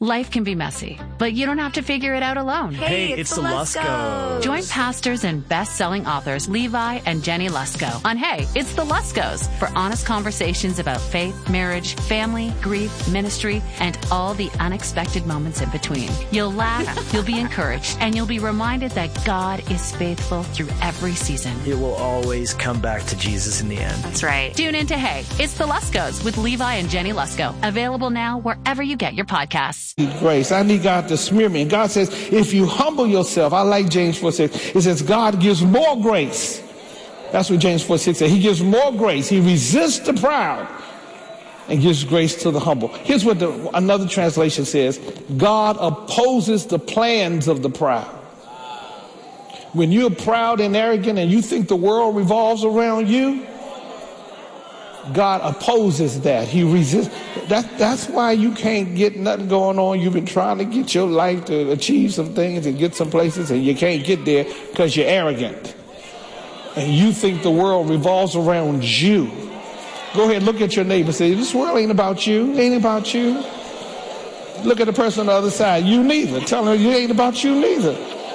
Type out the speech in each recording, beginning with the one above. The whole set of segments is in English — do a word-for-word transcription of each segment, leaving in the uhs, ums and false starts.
Life can be messy, but you don't have to figure it out alone. Hey, it's, it's the Luskos. Join pastors and best-selling authors Levi and Jenny Lusko on Hey, It's the Luskos for honest conversations about faith, marriage, family, grief, ministry, and all the unexpected moments in between. You'll laugh, you'll be encouraged, and you'll be reminded that God is faithful through every season. It will always come back to Jesus in the end. That's right. Tune in to Hey, It's the Luskos with Levi and Jenny Lusko. Available now wherever you get your podcasts. Grace. I need God to smear me. And God says, if you humble yourself, I like James four six. It says God gives more grace. That's what James four six says. He gives more grace. He resists the proud and gives grace to the humble. Here's what the, another translation says. God opposes the plans of the proud. When you're proud and arrogant and you think the world revolves around you, God opposes that. He resists. That, that's why you can't get nothing going on. You've been trying to get your life to achieve some things and get some places, and you can't get there because you're arrogant. And you think the world revolves around you. Go ahead, look at your neighbor and say, this world ain't about you. It ain't about you. Look at the person on the other side. You neither. Tell her, it ain't about you neither.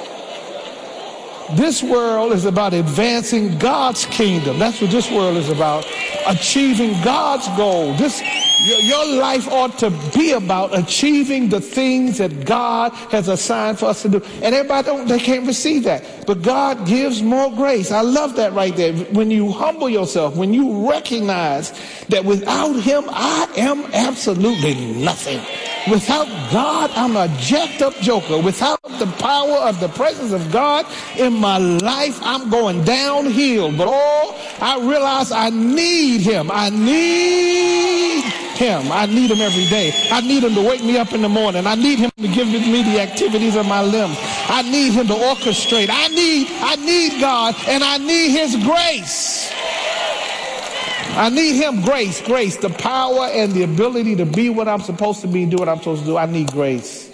This world is about advancing God's kingdom. That's what this world is about. Achieving God's goal. This, your, your life ought to be about achieving the things that God has assigned for us to do. And everybody don't, they can't receive that. But God gives more grace. I love that right there. When you humble yourself, when you recognize that without Him, I am absolutely nothing. Without God, I'm a jacked up joker. Without the power of the presence of God in my life, I'm going downhill. But oh, I realize I need Him. I need Him. I need Him every day. I need Him to wake me up in the morning. I need Him to give me the activities of my limbs. I need Him to orchestrate. I need, I need God, and I need His grace. I need Him, grace, grace, the power and the ability to be what I'm supposed to be and do what I'm supposed to do. I need grace.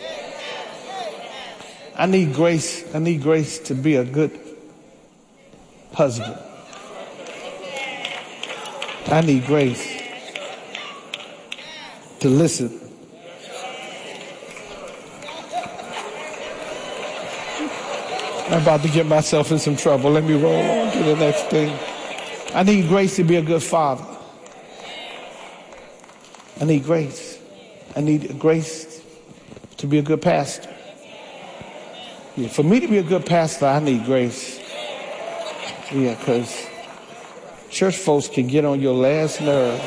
I need grace. I need grace to be a good husband. I need grace to listen. I'm about to get myself in some trouble. Let me roll on to the next thing. I need grace to be a good father. I need grace. I need grace to be a good pastor. Yeah, for me to be a good pastor, I need grace. Yeah, because church folks can get on your last nerves.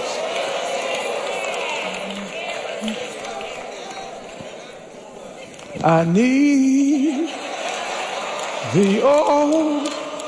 I need thee, oh.